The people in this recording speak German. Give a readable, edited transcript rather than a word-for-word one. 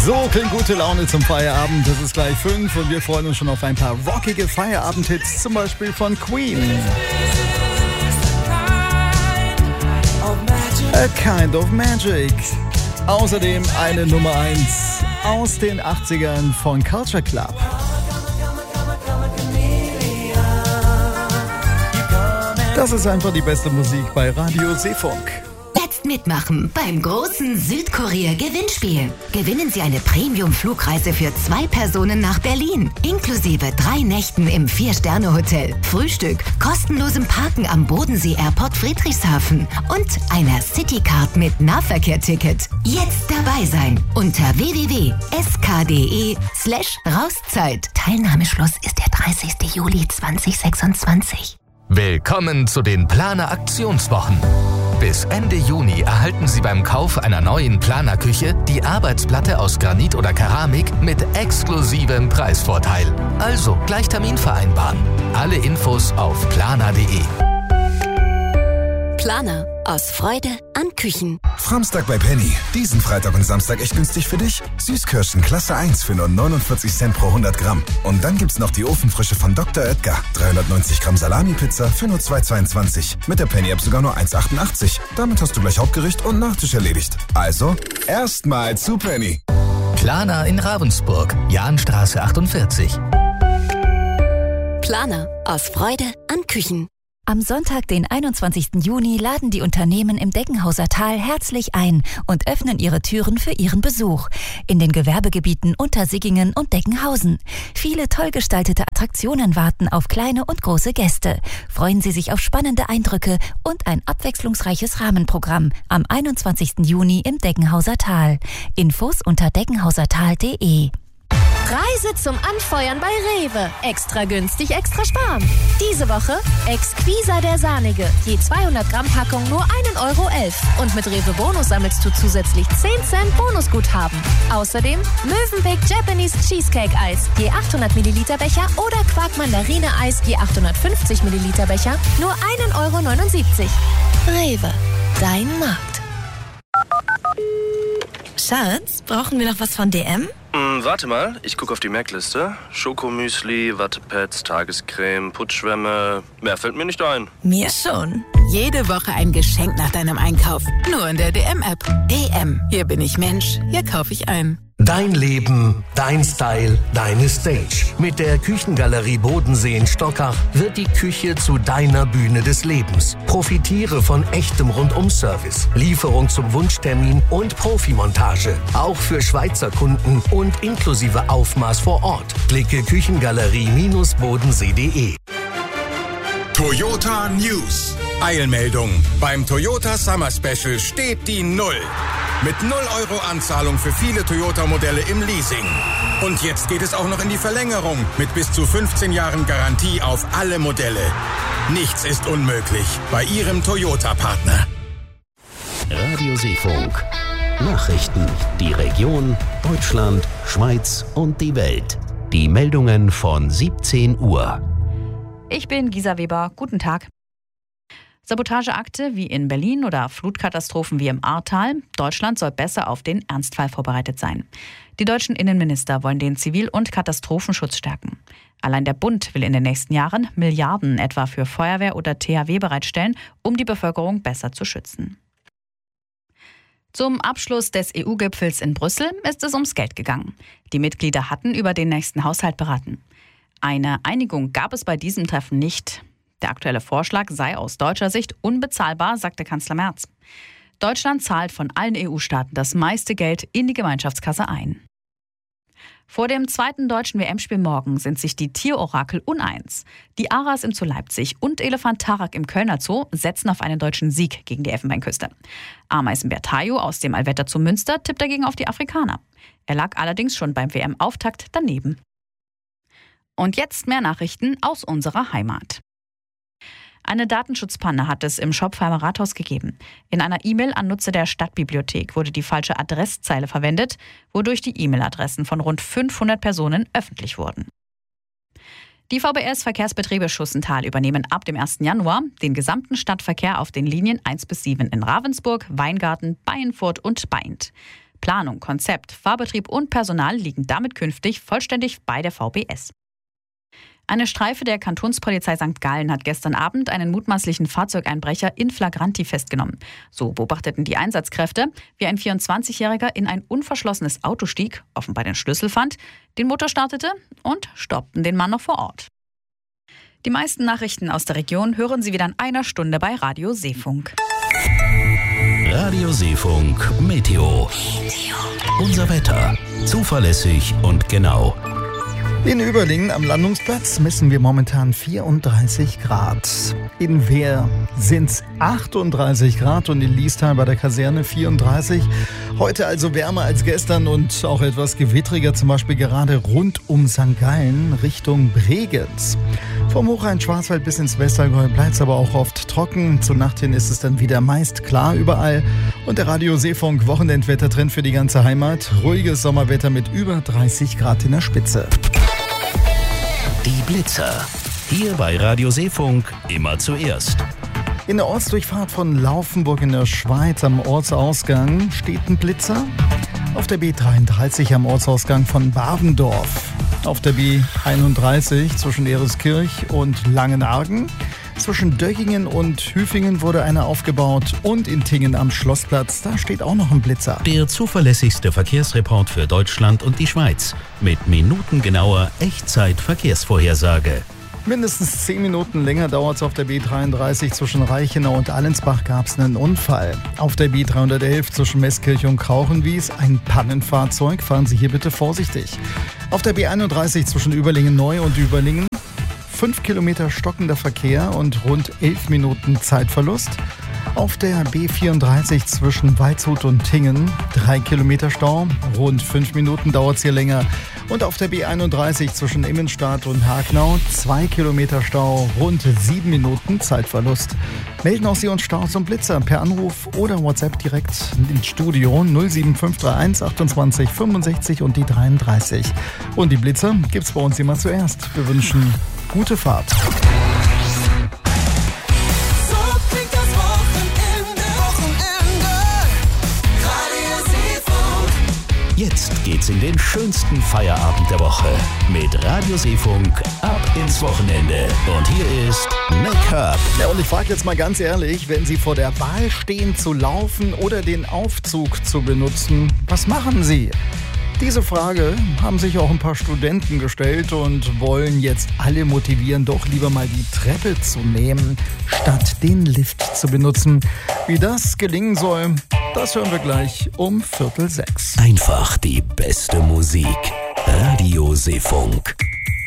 So klingt gute Laune zum Feierabend. Es ist gleich 5 und wir freuen uns schon auf ein paar rockige Feierabend-Hits, zum Beispiel von Queen. A Kind of Magic. Außerdem eine Nummer 1 aus den 80ern von Culture Club. Das ist einfach die beste Musik bei Radio Seefunk. Jetzt mitmachen beim großen Südkorea-Gewinnspiel. Gewinnen Sie eine Premium-Flugreise für 2 Personen nach Berlin. Inklusive 3 Nächten im 4-Sterne-Hotel, Frühstück, kostenlosem Parken am Bodensee-Airport Friedrichshafen und einer Citycard mit Nahverkehr-Ticket. Jetzt dabei sein unter www.sk.de/Rauszeit. Teilnahmeschluss ist der 30. Juli 2026. Willkommen zu den Planer Aktionswochen. Bis Ende Juni erhalten Sie beim Kauf einer neuen Planer-Küche die Arbeitsplatte aus Granit oder Keramik mit exklusivem Preisvorteil. Also gleich Termin vereinbaren. Alle Infos auf planer.de. Planer. Aus Freude an Küchen. Framstag bei Penny. Diesen Freitag und Samstag echt günstig für dich. Süßkirschen Klasse 1 für nur 49 Cent pro 100 Gramm. Und dann gibt's noch die Ofenfrische von Dr. Oetker. 390 Gramm Salami-Pizza für nur 2,22. Mit der Penny-App sogar nur 1,88. Damit hast du gleich Hauptgericht und Nachtisch erledigt. Also, erstmal zu Penny. Planer in Ravensburg, Jahnstraße 48. Planer. Aus Freude an Küchen. Am Sonntag, den 21. Juni, laden die Unternehmen im Deggenhauser Tal herzlich ein und öffnen ihre Türen für ihren Besuch in den Gewerbegebieten Untersiggingen und Deggenhausen. Viele toll gestaltete Attraktionen warten auf kleine und große Gäste. Freuen Sie sich auf spannende Eindrücke und ein abwechslungsreiches Rahmenprogramm am 21. Juni im Deggenhauser Tal. Infos unter deggenhausertal.de. Reise zum Anfeuern bei Rewe. Extra günstig, extra sparen. Diese Woche Exquisa der Sahnige. Je 200 Gramm Packung nur 1,11 € Und mit Rewe Bonus sammelst du zusätzlich 10 Cent Bonusguthaben. Außerdem Mövenpick Japanese Cheesecake Eis. Je 800 Milliliter Becher oder Quark Mandarine Eis. Je 850 Milliliter Becher. Nur 1,79 €. Rewe. Dein Markt. Schatz, brauchen wir noch was von DM? Warte mal, ich gucke auf die Merkliste. Schokomüsli, Wattepads, Tagescreme, Putzschwämme. Mehr fällt mir nicht ein. Mir schon. Jede Woche ein Geschenk nach deinem Einkauf. Nur in der DM-App. DM. Hier bin ich Mensch. Hier kaufe ich ein. Dein Leben, dein Style, deine Stage. Mit der Küchengalerie Bodensee in Stockach wird die Küche zu deiner Bühne des Lebens. Profitiere von echtem Rundum-Service, Lieferung zum Wunschtermin und Profimontage. Auch für Schweizer Kunden und inklusive Aufmaß vor Ort. Klicke Küchengalerie-bodensee.de. Toyota News. Eilmeldung. Beim Toyota Summer Special steht die 0. Mit 0 € Anzahlung für viele Toyota-Modelle im Leasing. Und jetzt geht es auch noch in die Verlängerung mit bis zu 15 Jahren Garantie auf alle Modelle. Nichts ist unmöglich bei Ihrem Toyota-Partner. Radio Seefunk. Nachrichten. Die Region, Deutschland, Schweiz und die Welt. Die Meldungen von 17 Uhr. Ich bin Gisa Weber. Guten Tag. Sabotageakte wie in Berlin oder Flutkatastrophen wie im Ahrtal. Deutschland soll besser auf den Ernstfall vorbereitet sein. Die deutschen Innenminister wollen den Zivil- und Katastrophenschutz stärken. Allein der Bund will in den nächsten Jahren Milliarden etwa für Feuerwehr oder THW bereitstellen, um die Bevölkerung besser zu schützen. Zum Abschluss des EU-Gipfels in Brüssel ist es ums Geld gegangen. Die Mitglieder hatten über den nächsten Haushalt beraten. Eine Einigung gab es bei diesem Treffen nicht. Der aktuelle Vorschlag sei aus deutscher Sicht unbezahlbar, sagte Kanzler Merz. Deutschland zahlt von allen EU-Staaten das meiste Geld in die Gemeinschaftskasse ein. Vor dem zweiten deutschen WM-Spiel morgen sind sich die Tierorakel uneins. Die Aras im Zoo Leipzig und Elefant Tarak im Kölner Zoo setzen auf einen deutschen Sieg gegen die Elfenbeinküste. Ameisenbär Tayo aus dem Allwetter Zoo Münster tippt dagegen auf die Afrikaner. Er lag allerdings schon beim WM-Auftakt daneben. Und jetzt mehr Nachrichten aus unserer Heimat. Eine Datenschutzpanne hat es im Schopfheimer Rathaus gegeben. In einer E-Mail an Nutzer der Stadtbibliothek wurde die falsche Adresszeile verwendet, wodurch die E-Mail-Adressen von rund 500 Personen öffentlich wurden. Die VBS-Verkehrsbetriebe Schussenthal übernehmen ab dem 1. Januar den gesamten Stadtverkehr auf den Linien 1 bis 7 in Ravensburg, Weingarten, Baienfurt und Baindt. Planung, Konzept, Fahrbetrieb und Personal liegen damit künftig vollständig bei der VBS. Eine Streife der Kantonspolizei St. Gallen hat gestern Abend einen mutmaßlichen Fahrzeugeinbrecher in flagranti festgenommen. So beobachteten die Einsatzkräfte, wie ein 24-Jähriger in ein unverschlossenes Auto stieg, offenbar den Schlüssel fand, den Motor startete und stoppten den Mann noch vor Ort. Die meisten Nachrichten aus der Region hören Sie wieder in einer Stunde bei Radio Seefunk. Radio Seefunk Meteo. Unser Wetter. Zuverlässig und genau. In Überlingen am Landungsplatz messen wir momentan 34 Grad. In Wehr sind es 38 Grad und in Liestal bei der Kaserne 34. Heute also wärmer als gestern und auch etwas gewittriger, zum Beispiel gerade rund um St. Gallen Richtung Bregenz. Vom Hochrhein-Schwarzwald bis ins Westallgäu bleibt es aber auch oft trocken. Zur Nacht hin ist es dann wieder meist klar überall. Und der Radio Seefunk Wochenendwettertrend für die ganze Heimat. Ruhiges Sommerwetter mit über 30 Grad in der Spitze. Die Blitzer. Hier bei Radio Seefunk immer zuerst. In der Ortsdurchfahrt von Laufenburg in der Schweiz am Ortsausgang steht ein Blitzer. Auf der B33 am Ortsausgang von Bavendorf. Auf der B31 zwischen Ereskirch und Langenargen. Zwischen Döggingen und Hüfingen wurde einer aufgebaut und in Tingen am Schlossplatz, da steht auch noch ein Blitzer. Der zuverlässigste Verkehrsreport für Deutschland und die Schweiz mit minutengenauer Echtzeit-Verkehrsvorhersage. Mindestens 10 Minuten länger dauert es auf der B33 zwischen Reichenau und Allensbach gab es einen Unfall. Auf der B311 zwischen Meßkirch und Krauchenwies ein Pannenfahrzeug, fahren Sie hier bitte vorsichtig. Auf der B31 zwischen Überlingen-Neu und Überlingen 5 Kilometer stockender Verkehr und rund 11 Minuten Zeitverlust. Auf der B34 zwischen Waldshut und Tingen 3 Kilometer Stau, rund 5 Minuten dauert es hier länger. Und auf der B31 zwischen Immenstadt und Hagnau 2 Kilometer Stau, rund 7 Minuten Zeitverlust. Melden auch Sie uns Staus und Blitzer per Anruf oder WhatsApp direkt ins Studio 07531 28 65 und die 33. Und die Blitzer gibt's bei uns immer zuerst. Wir wünschen gute Fahrt. Jetzt geht's in den schönsten Feierabend der Woche mit Radio Seefunk ab ins Wochenende. Und hier ist Make-up. Ja, und ich frage jetzt mal ganz ehrlich, wenn Sie vor der Wahl stehen zu laufen oder den Aufzug zu benutzen, was machen Sie? Diese Frage haben sich auch ein paar Studenten gestellt und wollen jetzt alle motivieren, doch lieber mal die Treppe zu nehmen, statt den Lift zu benutzen. Wie das gelingen soll, das hören wir gleich um 5:45. Einfach die beste Musik. Radio Seefunk.